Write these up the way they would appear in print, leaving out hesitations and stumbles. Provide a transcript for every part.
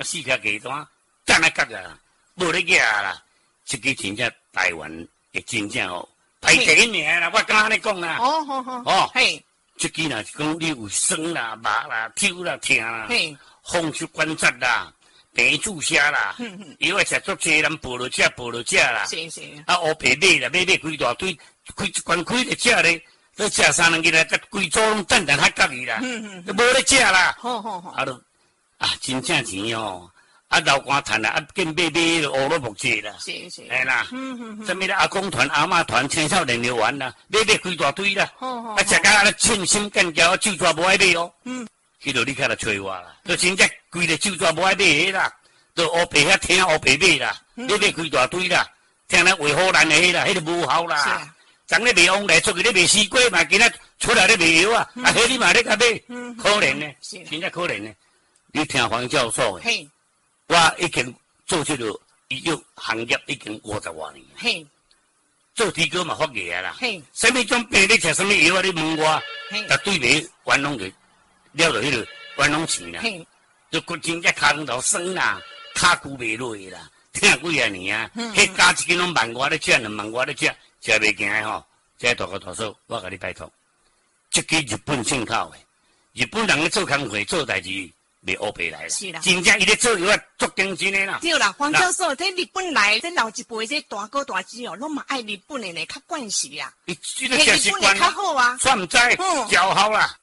四颗鸡蛋，干啊角啊，无咧假啦。这个真正台湾会真正哦，排第一名啦！我敢安尼讲啦。 哦，好好， 哦， 嘿， 这个若是讲你有酸啦、麻啦、抽啦、痛啦， 嘿， 风湿关节啦、病注射啦，药啊食足济，人报落食啦。 是是。 啊，乌皮买啦，买规大堆，开一罐开咧食咧，你食3两日来，甲规组拢蛋蛋较角去啦，都无咧食啦。 好好好。 啊都啊，真正钱哦。啊，流汗炭啊，见买迄个乌萝卜节啦， 是是， 哎啦，什么咧阿公团、阿嬷团、青少年游玩啦，买规大堆啦，啊，食甲啊称心干胶，酒抓无爱买哦，迄落你较来催我啦，都真正规个酒抓无爱买迄啦，都乌白遐听乌白买啦，买规大堆啦，听咱为好咱的迄啦，迄个无效啦，昨咧卖王来，出去咧卖西瓜嘛，今仔出来咧卖药啊，啊，迄你嘛咧甲买，可怜呢，真正可怜呢，你听黄教授诶。我已经做这个医药行业已经50多年， 嘿， 做猪哥嘛发热啦， 嘿， 什么种病你吃什么药啊？你问我，绝对袂玩弄个了着迄个玩弄钱啦，就骨真正骹头酸啦，骹骨袂落啦，疼几啊年啊，迄加一斤拢1万外咧吃，2万外咧吃，食袂行诶吼，这大哥大嫂，我甲你拜托，这个日本进口诶，日本人咧做工会做代志。袂乌白来啦， 是啦， 真正伊咧做药啊，足精神诶啦。 对啦，黄教授，这日本来，这老一辈这大哥大姐哦，拢嘛爱日本诶呢，较惯势啊。 伊这个食习惯较好啊， 算毋知较好啦。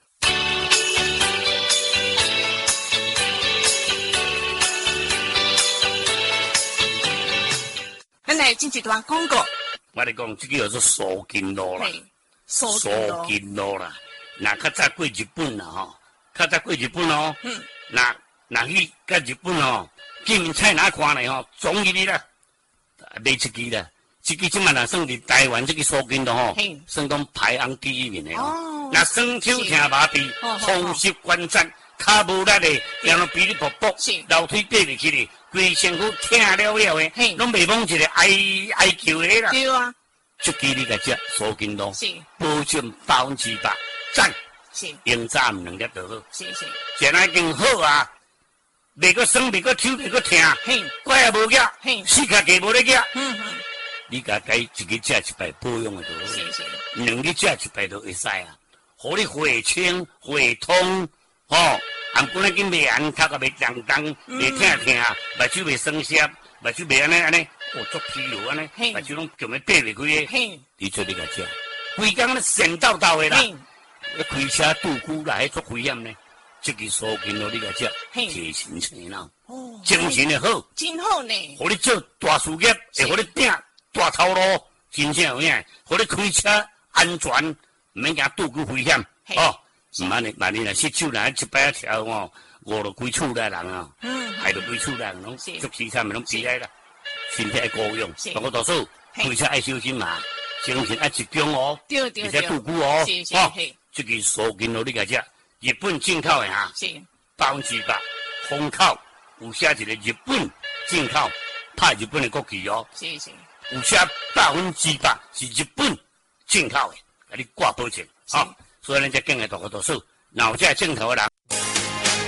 咱来进一段广告。 我咧讲，这个叫做苏金路啦，苏金路啦。那较早过日本啦吼，较早过日本哦。那去甲日本哦，见面菜哪看咧吼，总伊哩啦，买一支啦，这个即满若算伫台湾这个苏金路吼，算讲排行第一名的哦。那双手疼麻痹，风湿关节，骹无力的，然后鼻哩噗噗，楼梯爬袂起哩，规身躯疼了了的，拢袂忘一个哀求的啦。 对啊， 这个你甲食苏金路，保证100%赞。用早毋能粒就好，食来更好啊！袂个酸，袂个抽，袂个疼，怪也无夹，四脚鸡无咧夹。你甲改一个食一摆保养的就好，2日食一摆就会使啊。互你血清血通，吼，含本来紧袂红，头壳袂胀胀，袂疼疼，目睭袂酸涩，目睭袂安尼，哦，足疲劳安尼，目睭拢根本闭袂开诶。你做你甲食，规工咧神叨叨的啦。开车拄久啦，迄足危险呢。这个苏金路你甲食，提神醒脑，精神会好， 真好呢。 互你做大事业，会互你拼大头路，真正有影。互你开车安全，毋免惊拄久危险哦。毋安尼，万一若失手啦，一摆条哦，误了规厝内人啊，害着规厝内人拢足凄惨，拢悲哀啦。身体爱保养，大哥大嫂，开车爱小心嘛，精神爱集中哦，而且拄久哦，哦。这个苏金路你甲食，日本进口的哈，100%封口有写一个日本进口，拍日本的国旗哦，有写100%是日本进口的，甲你挂保证，好，所以咱才敬个大哥大嫂，脑这正头的人。